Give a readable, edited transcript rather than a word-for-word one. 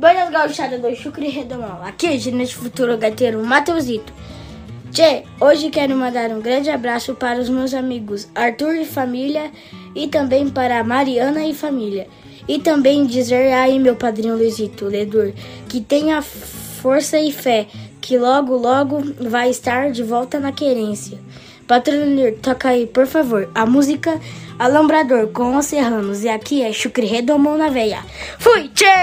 Buenas gauchada do Chucre Redomão. Aqui é Ginete Futuro Gaiteiro Mateusito. Tchê, hoje quero mandar um grande abraço para os meus amigos Arthur e família e também para Mariana e família. E também dizer aí meu padrinho Luizito Ledur que tenha força e fé, que logo vai estar de volta na querência. Patrulheiro, toca aí, por favor, a música Alambrador com os Serranos. E aqui é Chucre Redomão na veia. Fui, tchê!